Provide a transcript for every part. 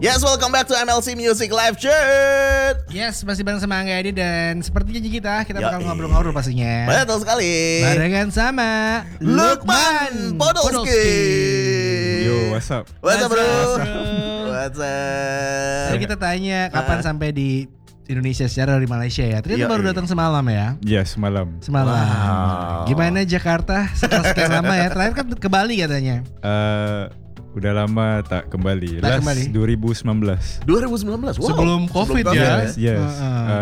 Yes, welcome back to MLC Music Live Chat. Yes, masih bareng sama Angga Edi dan seperti janji kita bakal Yoi. ngobrol-ngobrol pastinya. Betul sekali. Barengan sama Lukman Podolski. Yo, what's up? What's up, bro? What's What's Tadi up? kita tanya kapan sampai di Indonesia secara dari Malaysia ya. Ternyata Yoi. baru datang semalam ya. Ya, semalam. Semalam. Wow. Gimana Jakarta setelah sekian lama ya? Terakhir kan ke Bali katanya. Udah lama tak kembali. Tak Last kembali. 2019. 2019. Wow. Sebelum COVID ya. Yes.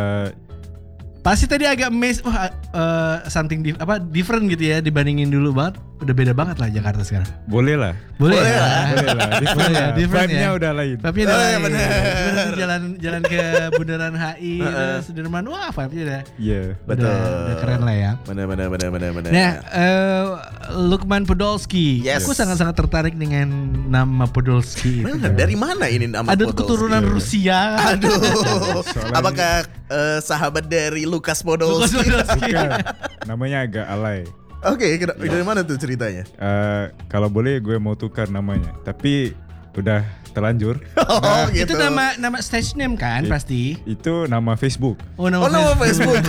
Pasti tadi agak something different gitu ya dibandingin dulu banget. Udah beda banget lah Jakarta sekarang. Boleh lah. Boleh Boleh ya? lah. Boleh lah. Different Boleh, lah. different Vibe-nya ya. udah lain. Vibe-nya udah Oh, iya, lain. bener. Bener, jalan ke Bundaran HI, Sudirman, wah vibe-nya udah. Iya. Betul. Udah keren lah ya. Benar. Nah, Lukman Podolski. Yes. Aku sangat-sangat tertarik dengan nama Podolski itu. Benar, dari mana ini nama Ada Podolski? keturunan Rusia. Aduh. Soalnya- Apakah sahabat dari Lukas Podolski? Bukan. Namanya agak alay. Oke, dari mana tuh ceritanya? Kalau boleh gue mau tukar namanya. Tapi udah terlanjur. Oh, gitu. Itu nama stage name kan pasti. Itu nama Facebook. Oh, Oh, nama Facebook.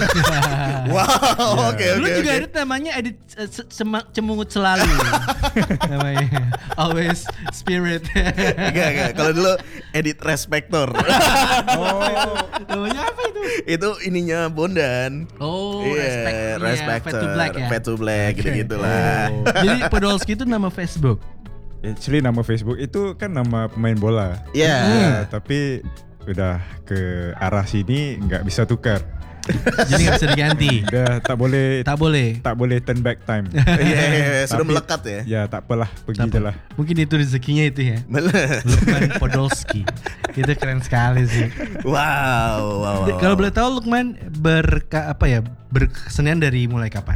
Wow, oke. Lu juga edit namanya edit cemungut selalu. Namanya always spirit. Enggak. Kalau dulu edit Respector. Namanya apa itu? Itu ininya Bondan. Oh, Iya, Respect. Fade to Black ya. Fade to Black gitu-gitulah. Jadi Podolski itu nama Facebook. Actually nama Facebook itu kan nama pemain bola. Iya. Ya, tapi udah ke arah sini nggak bisa tukar. Jadi nggak bisa diganti. Udah tak boleh Tak boleh. turn back time. Iya, sudah Tapi- melekat ya. Ya tak apalah, pergi je lah. Mungkin itu rezekinya itu ya. Bener. Lukman Podolski. Itu keren sekali sih. Wow. Kalau boleh tahu Lukman berkesenian dari mulai kapan?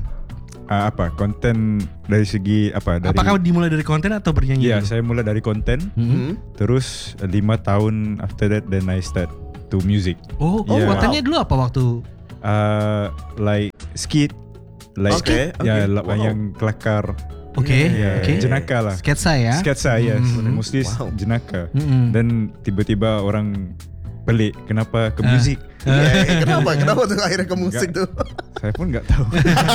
Konten dari segi apa? Dari, Apakah dimulai dari konten atau bernyanyi? ya, dulu? saya mulai dari konten. Terus 5 tahun after that then I start to music. Oh, Yeah. kontennya dulu apa waktu? Like skit, like Oke, ya oke. Wow. yang kelakar. Oke. Ya, jenaka lah. Sketsa ya. Sketsa, yes. Mostly Wow. jenaka. Mm-mm. Dan tiba-tiba orang pelik kenapa ke musik. Iya, kenapa tuh akhirnya ke musik tuh? Saya pun nggak tahu.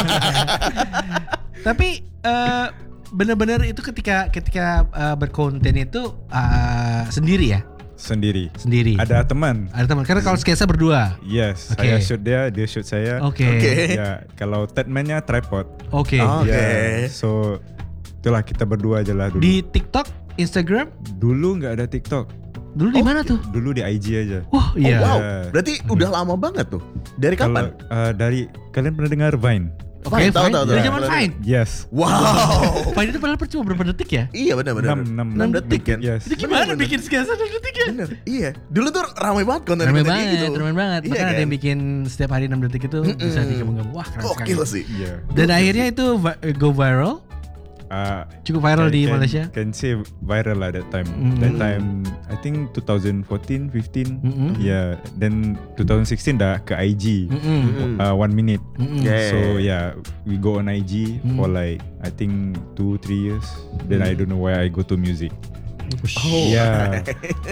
Tapi benar-benar itu ketika berkonten itu sendiri ya? Sendiri. Sendiri. Ada teman. Ada teman. Karena kalau sketsa berdua. Yes, Oke. saya shoot dia shoot saya. Oke. Ya, kalau third man-nya tripod. Oke. Oke. Ya, so itulah kita berdua aja lah dulu. Di TikTok, Instagram, Dulu nggak ada TikTok. dulu di mana tuh? Dulu di IG aja. Wah, iya. Wow. Ya. Berarti udah lama banget tuh. Dari kapan? Kalau dari kalian pernah dengar Vine? Oke, Tahu, Vine. tahu, Dari tahu. zaman Vine. Yes. Wow. Vine itu padahal cuma berapa detik ya? Iya benar. 6 detik kan? Yes. Itu gimana Bener. bikin sketsa 6 detik ya? Bener. Iya. Dulu tuh ramai banget konten Ramai gitu. banget. Iya Bahkan ada kan? yang bikin setiap hari 6 detik itu bisa digabung-gabung. Wah, keren sekali. Gokil sih. Iya. Dan akhirnya itu go viral. Cukup viral di Malaysia. Can say viral lah that time. That time I think 2014, 15. Yeah. Then 2016 dah ke IG. 1 minute. Yeah. So yeah, we go on IG for like I think 2-3 years. Then I don't know why I go to music. Oh. Yeah.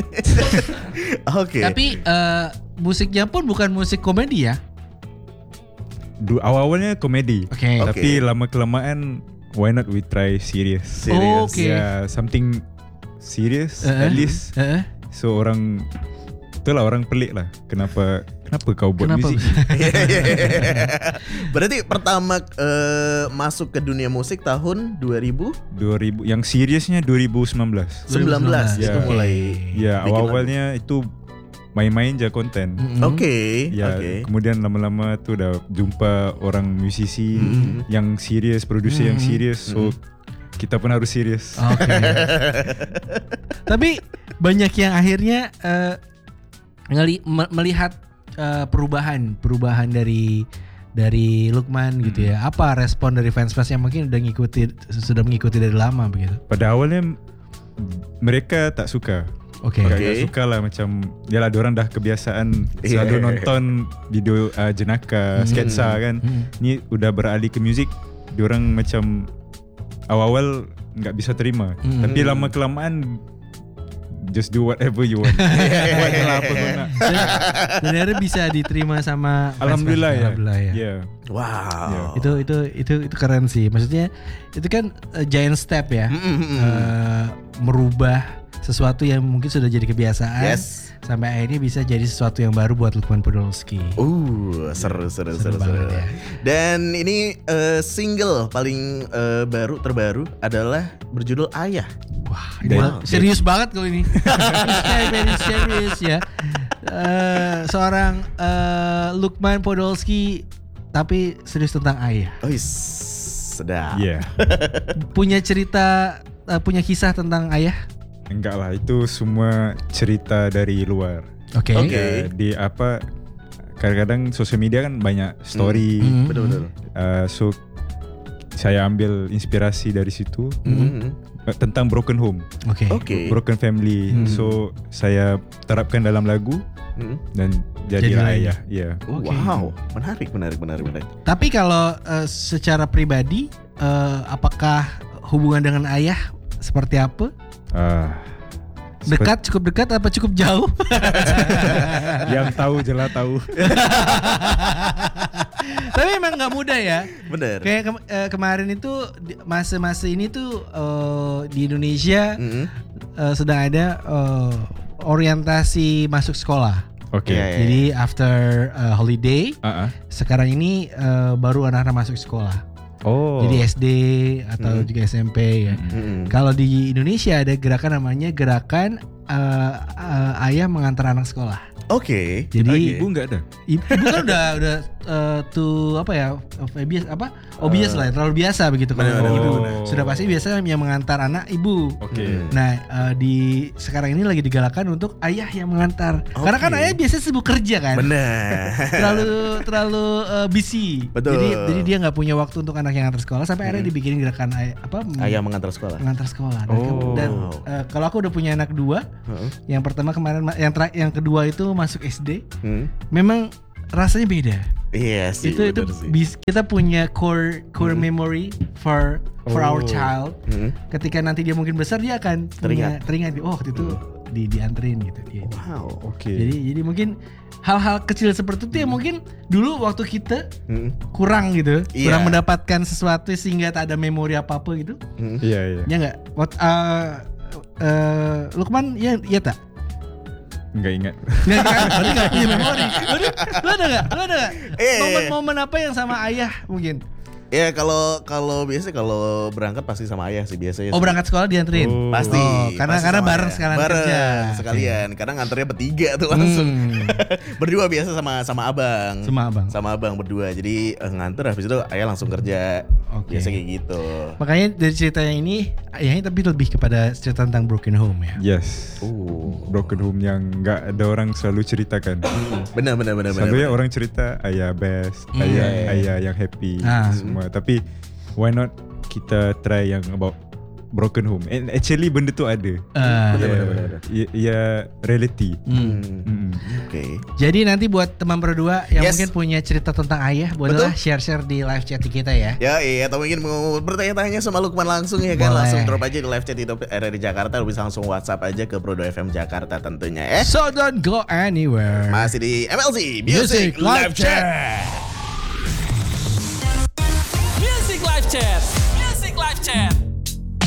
Oke. Tapi musiknya pun bukan musik komedi ya? Awal-awalnya komedi. Oke. Tapi lama kelamaan why not we try serious? Serious. Oke. Yeah, something serious at least. So itulah orang pelik lah. Kenapa kau buat Kenapa? musik? Berarti pertama masuk ke dunia musik tahun 2019 2000 yang seriusnya 2019. 2019. itu Ya. mulai. Ya, bikin awal-awalnya itu main-main aja konten. Oke. Ya, kemudian lama-lama tuh udah jumpa orang musisi yang serius, produser yang serius. So kita pun harus serius. Oke. Tapi banyak yang akhirnya melihat perubahan dari Lukman gitu ya. Apa respon dari fans-fans yang mungkin sudah mengikuti dari lama begitu? Pada awalnya mereka tak suka. Oke. Gak suka lah, macam yalah diorang dah kebiasaan selalu nonton video jenaka, sketsa kan. Ni udah beralih ke muzik, diorang macam awal-awal nggak bisa terima. Tapi lama kelamaan just do whatever you want. Buatlah apa kau nak. Dan akhirnya bisa diterima sama Alhamdulillah ya. Alhamdulillah ya. Yeah. Wow. Itu keren sih. Maksudnya itu kan giant step ya. Merubah sesuatu yang mungkin sudah jadi kebiasaan. Yes. Sampai akhirnya bisa jadi sesuatu yang baru buat Lukman Podolski. Seru. banget ya. Dan ini single paling terbaru adalah berjudul Ayah. Wah, ini serius banget kalau ini. Very serius ya. Seorang Lukman Podolski tapi serius tentang ayah. Sedap. Yeah. Punya cerita, punya kisah tentang ayah? Enggak lah, itu semua cerita dari luar. Oke. Di apa? Kadang-kadang sosial media kan banyak story. Betul. So saya ambil inspirasi dari situ tentang broken home. Oke. Broken family. So saya terapkan dalam lagu dan jadilah ayah. Ya. Wow, menarik. Tapi kalau secara pribadi, apakah hubungan dengan ayah seperti apa? Dekat, cukup dekat apa cukup jauh? Yang tahu jelas tahu. Tapi emang nggak mudah ya. Bener. Kayak kemarin itu masa-masa ini tuh di Indonesia sedang ada orientasi masuk sekolah. Oke. Jadi after holiday, sekarang ini baru anak-anak masuk sekolah. Jadi SD atau juga SMP ya. Kalau di Indonesia ada gerakan namanya gerakan ayah mengantar anak sekolah. Oke. Jadi ibu enggak ada. Ibu kan udah obvious lah, terlalu biasa begitu kalau ada ibu. Sudah pasti biasa yang mengantar anak ibu. Oke. Nah, di sekarang ini lagi digalakkan untuk ayah yang mengantar. Karena kan ayah biasanya sibuk kerja kan. Benar. terlalu busy. Betul. Jadi dia nggak punya waktu untuk anak yang antar sekolah sampai akhirnya dibikin gerakan ayah mengantar sekolah. Mengantar sekolah. Dan kalau aku udah punya anak dua, yang pertama kemarin, yang kedua itu masuk SD. Memang rasanya beda. Iya sih. Itu kita punya core memory for our child. Ketika nanti dia mungkin besar dia akan teringat waktu itu dianterin gitu dia. Wow, oke. Jadi mungkin hal-hal kecil seperti itu ya mungkin dulu waktu kita kurang gitu, kurang mendapatkan sesuatu sehingga tak ada memori apa-apa gitu. Iya. Ya enggak? Lukman ya tak? Enggak ingat. Berarti gak punya memori. Lu ada gak? Momen-momen apa yang sama ayah mungkin? Ya kalau biasa kalau berangkat pasti sama ayah sih biasanya. Berangkat sekolah dianterin? Pasti. Karena bareng sekalian kerja. Sekalian. Kadang nganternya bertiga tuh langsung. Berdua biasa sama abang. Sama abang berdua. Jadi nganter habis itu ayah langsung kerja. Biasa kayak gitu. Makanya dari cerita yang ini ayahnya tapi lebih kepada cerita tentang broken home ya. Yes. Broken home yang nggak ada orang selalu ceritakan. Benar. Selalunya orang cerita ayah best, ayah yang happy semua. Tapi why not kita try yang about broken home? And actually benda tu ada. Benar. Ya reality. Oke. Jadi nanti buat teman berdua yang mungkin punya cerita tentang ayah, bolehlah share di live chat kita ya. Ya atau mungkin mau bertanya-tanya sama Lukman langsung ya kan. Langsung drop aja di live chat itu RRI Jakarta. Lu bisa langsung WhatsApp aja ke Prodo FM Jakarta tentunya ya. So don't go anywhere. Masih di MLC Music Live Chat. Music Live Chat.